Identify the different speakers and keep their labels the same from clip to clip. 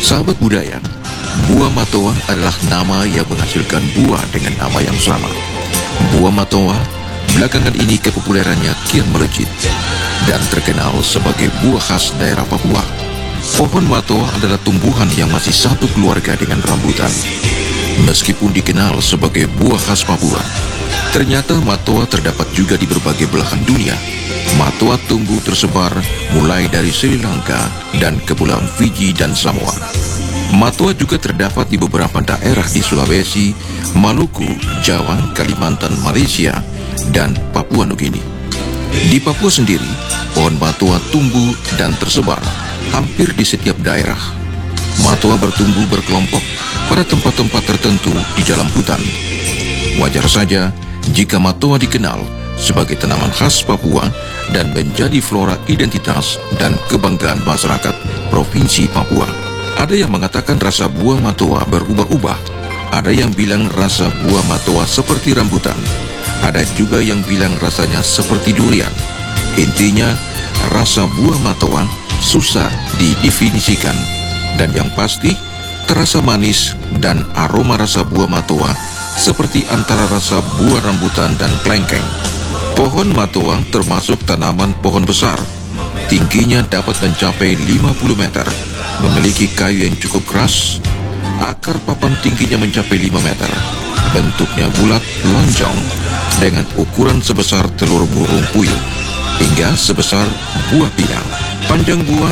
Speaker 1: Sahabat budaya, buah matoa adalah nama yang menghasilkan buah dengan nama yang sama. Buah matoa belakangan ini kepopulerannya kian melejit dan terkenal sebagai buah khas daerah Papua. Pohon matoa adalah tumbuhan yang masih satu keluarga dengan rambutan. Meskipun dikenal sebagai buah khas Papua, ternyata matoa terdapat juga di berbagai belahan dunia. Matoa tumbuh tersebar mulai dari Sri Lanka dan Kepulauan Fiji dan Samoa. Matoa juga terdapat di beberapa daerah di Sulawesi, Maluku, Jawa, Kalimantan, Malaysia, dan Papua Nugini. Di Papua sendiri, pohon matoa tumbuh dan tersebar hampir di setiap daerah. Matoa bertumbuh berkelompok pada tempat-tempat tertentu di dalam hutan. Wajar saja jika matoa dikenal sebagai tanaman khas Papua dan menjadi flora identitas dan kebanggaan masyarakat Provinsi Papua. Ada yang mengatakan rasa buah matoa berubah-ubah. Ada yang bilang rasa buah matoa seperti rambutan. Ada juga yang bilang rasanya seperti durian. Intinya, rasa buah matoa susah didefinisikan. Dan yang pasti, terasa manis dan aroma rasa buah matoa seperti antara rasa buah rambutan dan klengkeng. Pohon matoa termasuk tanaman pohon besar. Tingginya dapat mencapai 50 meter, memiliki kayu yang cukup keras. Akar papan tingginya mencapai 5 meter. Bentuknya bulat, lonjong, dengan ukuran sebesar telur burung puyuh, hingga sebesar buah pinang. Panjang buah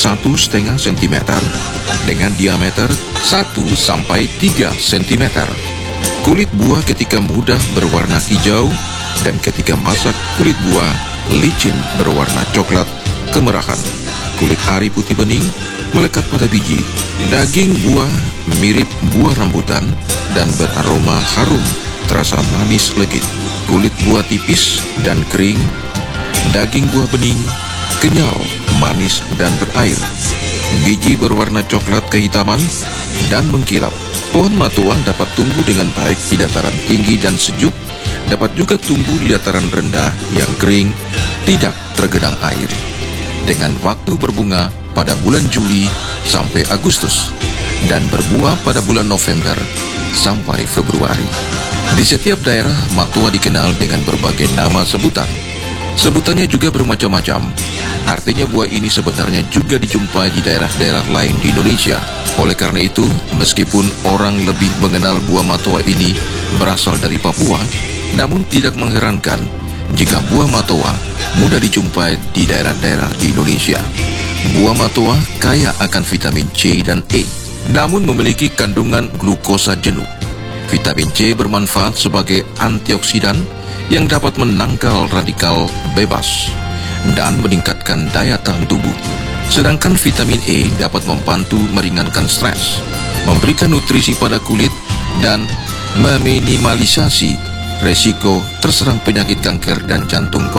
Speaker 1: 1,5 cm, dengan diameter 1 sampai 3 cm. Kulit buah ketika muda berwarna hijau, dan ketika masak kulit buah licin berwarna coklat kemerahan. Kulit ari putih bening melekat pada biji. Daging buah mirip buah rambutan dan beraroma harum, terasa manis legit. Kulit buah tipis dan kering. Daging buah bening kenyal, manis dan berair. Biji berwarna coklat kehitaman dan mengkilap. Pohon matoa dapat tumbuh dengan baik di dataran tinggi dan sejuk, dapat juga tumbuh di dataran rendah yang kering, tidak tergenang air. Dengan waktu berbunga pada bulan Juli sampai Agustus dan berbuah pada bulan November sampai Februari. Di setiap daerah, matoa dikenal dengan berbagai nama sebutan. Sebutannya juga bermacam-macam. Artinya buah ini sebenarnya juga dijumpai di daerah-daerah lain di Indonesia. Oleh karena itu, meskipun orang lebih mengenal buah matoa ini berasal dari Papua, namun tidak mengherankan jika buah matoa mudah dijumpai di daerah-daerah di Indonesia. Buah matoa kaya akan vitamin C dan E, namun memiliki kandungan glukosa jenuh. Vitamin C bermanfaat sebagai antioksidan yang dapat menangkal radikal bebas dan meningkatkan daya tahan tubuh. Sedangkan vitamin E dapat membantu meringankan stres, memberikan nutrisi pada kulit, dan meminimalisasi resiko terserang penyakit kanker dan jantung koroner.